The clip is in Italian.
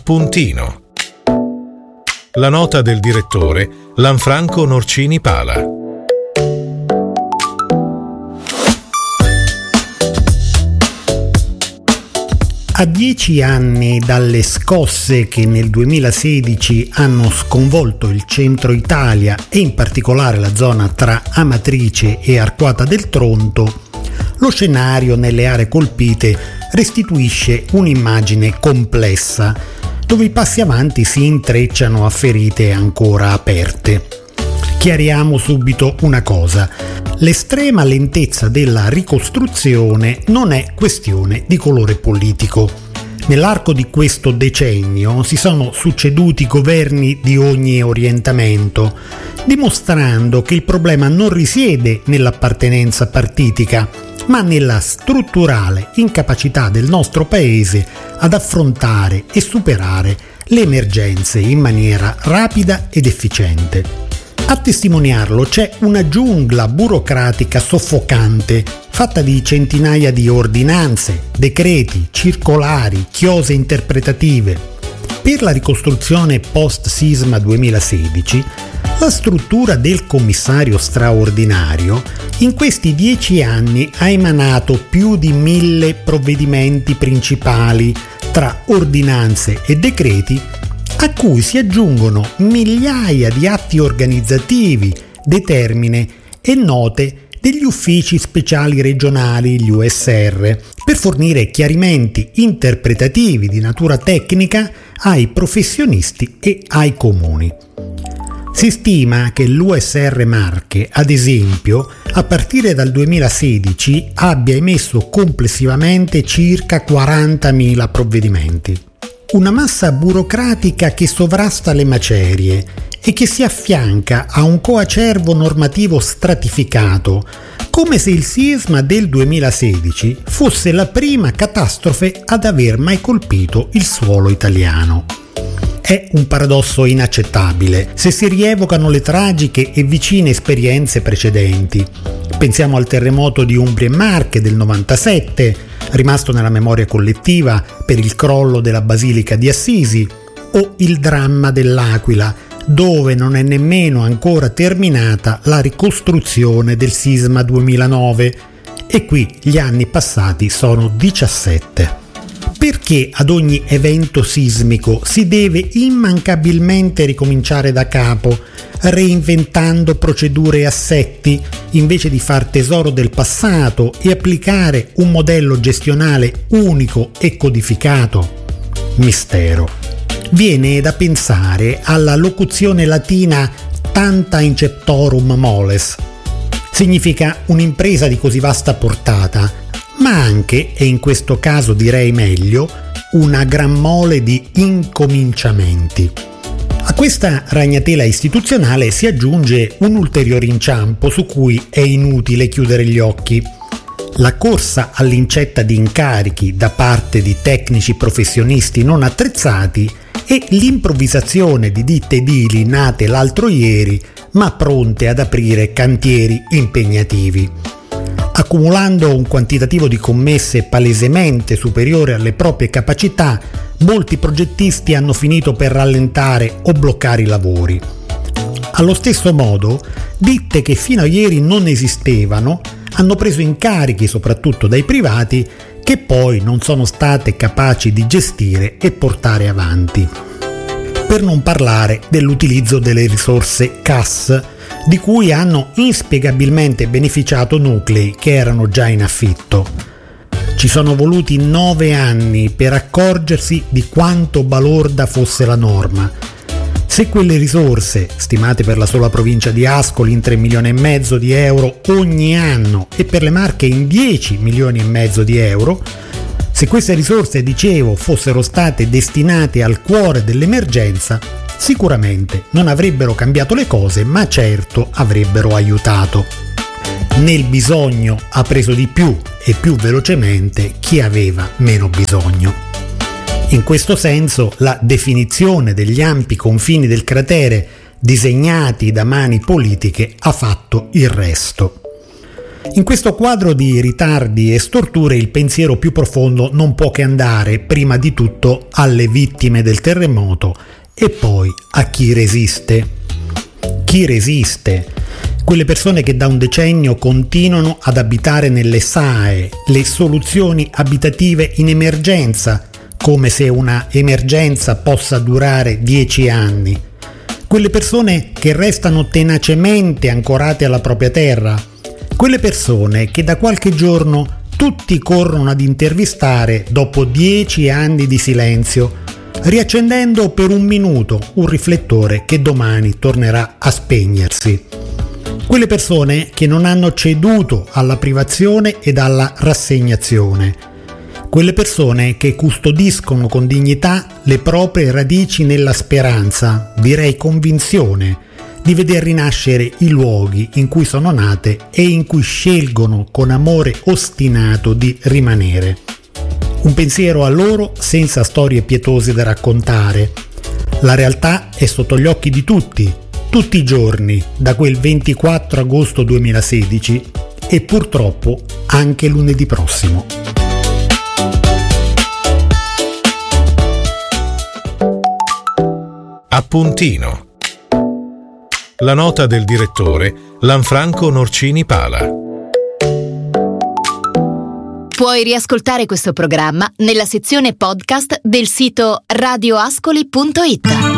Spuntino. La nota del direttore Lanfranco Norcini Pala. A 10 anni dalle scosse che nel 2016 hanno sconvolto il centro Italia e in particolare la zona tra Amatrice e Arquata del Tronto, lo scenario nelle aree colpite restituisce un'immagine complessa, dove i passi avanti si intrecciano a ferite ancora aperte. Chiariamo subito una cosa: l'estrema lentezza della ricostruzione non è questione di colore politico. Nell'arco di questo decennio si sono succeduti governi di ogni orientamento, dimostrando che il problema non risiede nell'appartenenza partitica, ma nella strutturale incapacità del nostro paese ad affrontare e superare le emergenze in maniera rapida ed efficiente. A testimoniarlo c'è una giungla burocratica soffocante, fatta di centinaia di ordinanze, decreti, circolari, chiose interpretative. Per la ricostruzione post-sisma 2016, la struttura del commissario straordinario in questi 10 anni ha emanato più di 1000 provvedimenti principali tra ordinanze e decreti, a cui si aggiungono migliaia di atti organizzativi, determine e note degli uffici speciali regionali, gli USR, per fornire chiarimenti interpretativi di natura tecnica ai professionisti e ai comuni. Si stima che l'USR Marche, ad esempio, a partire dal 2016 abbia emesso complessivamente circa 40.000 provvedimenti. Una massa burocratica che sovrasta le macerie e che si affianca a un coacervo normativo stratificato, come se il sisma del 2016 fosse la prima catastrofe ad aver mai colpito il suolo italiano. È un paradosso inaccettabile se si rievocano le tragiche e vicine esperienze precedenti. Pensiamo al terremoto di Umbria e Marche del 97, rimasto nella memoria collettiva per il crollo della Basilica di Assisi, o il dramma dell'Aquila, dove non è nemmeno ancora terminata la ricostruzione del sisma 2009, e qui gli anni passati sono 17. Perché ad ogni evento sismico si deve immancabilmente ricominciare da capo, reinventando procedure e assetti, invece di far tesoro del passato e applicare un modello gestionale unico e codificato? Mistero. Viene da pensare alla locuzione latina tanta inceptorum moles. Significa un'impresa di così vasta portata, ma anche, e in questo caso direi meglio, una gran mole di incominciamenti. A questa ragnatela istituzionale si aggiunge un ulteriore inciampo su cui è inutile chiudere gli occhi: la corsa all'incetta di incarichi da parte di tecnici professionisti non attrezzati e l'improvvisazione di ditte edili nate l'altro ieri ma pronte ad aprire cantieri impegnativi. Accumulando un quantitativo di commesse palesemente superiore alle proprie capacità, molti progettisti hanno finito per rallentare o bloccare i lavori. Allo stesso modo, ditte che fino a ieri non esistevano hanno preso incarichi soprattutto dai privati che poi non sono state capaci di gestire e portare avanti. Per non parlare dell'utilizzo delle risorse CAS, di cui hanno inspiegabilmente beneficiato nuclei che erano già in affitto. Ci sono voluti 9 anni per accorgersi di quanto balorda fosse la norma. Se quelle risorse, stimate per la sola provincia di Ascoli in 3,5 milioni di euro ogni anno e per le Marche in 10,5 milioni di euro, se queste risorse, dicevo, fossero state destinate al cuore dell'emergenza, sicuramente non avrebbero cambiato le cose, ma certo avrebbero aiutato. Nel bisogno ha preso di più e più velocemente chi aveva meno bisogno. In questo senso la definizione degli ampi confini del cratere disegnati da mani politiche ha fatto il resto. In questo quadro di ritardi e storture il pensiero più profondo non può che andare prima di tutto alle vittime del terremoto e poi a chi resiste. Chi resiste? Quelle persone che da un decennio continuano ad abitare nelle SAE, le soluzioni abitative in emergenza, come se una emergenza possa durare 10 anni. Quelle persone che restano tenacemente ancorate alla propria terra. Quelle persone che da qualche giorno tutti corrono ad intervistare dopo 10 anni di silenzio, riaccendendo per un minuto un riflettore che domani tornerà a spegnersi. Quelle persone che non hanno ceduto alla privazione ed alla rassegnazione. Quelle persone che custodiscono con dignità le proprie radici nella speranza, direi convinzione, di veder rinascere i luoghi in cui sono nate e in cui scelgono con amore ostinato di rimanere. Un pensiero a loro senza storie pietose da raccontare. La realtà è sotto gli occhi di tutti i giorni, da quel 24 agosto 2016 e purtroppo anche lunedì prossimo. Appuntino. La nota del direttore Lanfranco Norcini Pala. Puoi riascoltare questo programma nella sezione podcast del sito radioascoli.it.